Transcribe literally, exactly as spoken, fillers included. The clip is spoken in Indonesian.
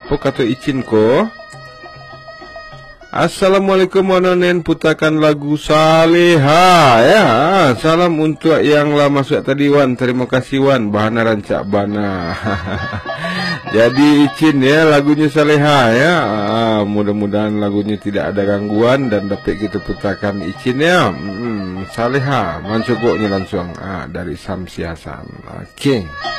Po kata izin ko. Assalamualaikum mononen putakan lagu Saleha ya. Salam untuk yang lama masuk tadi Wan. Terima kasih Wan. Bahana rancak bana. Jadi izin ya lagunya Saleha ya. Ah, mudah-mudahan lagunya tidak ada gangguan dan dapat kita putakan izin ya. Hmm, Saleha mancogoknya langsung ah, dari Samsi Hasan. Oke. Okay.